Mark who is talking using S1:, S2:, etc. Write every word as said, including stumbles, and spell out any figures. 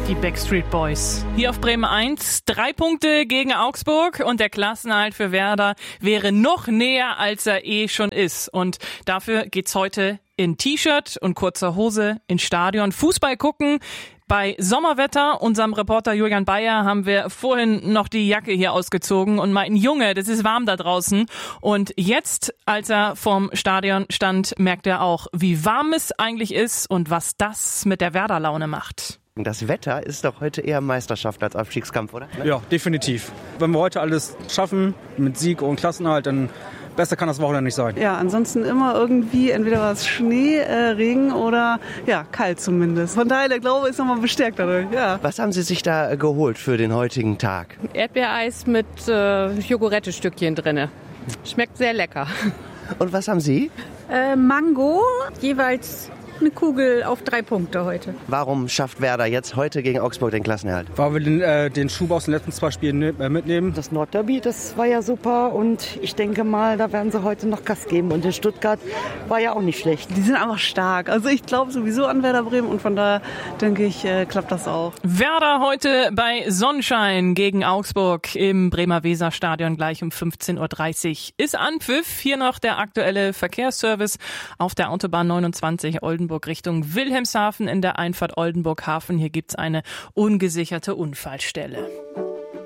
S1: Die Backstreet Boys. Hier auf Bremen eins, drei Punkte gegen Augsburg und der Klassenerhalt für Werder wäre noch näher, als er eh schon ist. Und dafür geht's heute in T-Shirt und kurzer Hose ins Stadion. Fußball gucken. Bei Sommerwetter, unserem Reporter Julian Bayer, haben wir vorhin noch die Jacke hier ausgezogen und meinten, Junge, das ist warm da draußen. Und jetzt, als er vorm Stadion stand, merkt er auch, wie warm es eigentlich ist und was das mit der Werder-Laune macht.
S2: Das Wetter ist doch heute eher Meisterschaft als Abstiegskampf, oder?
S3: Ja, definitiv. Wenn wir heute alles schaffen, mit Sieg und Klassenerhalt, dann besser kann das Wochenende nicht sein.
S4: Ja, ansonsten immer irgendwie entweder was Schnee, äh, Regen oder ja, kalt zumindest. Von daher, der Glaube ist nochmal bestärkt dadurch, ja.
S2: Was haben Sie sich da geholt für den heutigen Tag?
S5: Erdbeereis mit äh, Joghurtestückchen drinne. Schmeckt sehr lecker.
S2: Und was haben Sie?
S6: Äh, Mango, jeweils eine Kugel auf drei Punkte heute.
S2: Warum schafft Werder jetzt heute gegen Augsburg den Klassenerhalt?
S3: Weil wir den, äh, den Schub aus den letzten zwei Spielen ne- äh, mitnehmen.
S7: Das Nordderby, das war ja super und ich denke mal, da werden sie heute noch Gas geben. Und in Stuttgart war ja auch nicht schlecht.
S4: Die sind einfach stark. Also ich glaube sowieso an Werder Bremen und von daher denke ich, äh, klappt das auch.
S1: Werder heute bei Sonnenschein gegen Augsburg im Bremer Weserstadion gleich um fünfzehn Uhr dreißig. Ist Anpfiff. Hier noch der aktuelle Verkehrsservice auf der Autobahn neunundzwanzig Oldenburg Richtung Wilhelmshaven in der Einfahrt Oldenburg-Hafen. Hier gibt's eine ungesicherte Unfallstelle.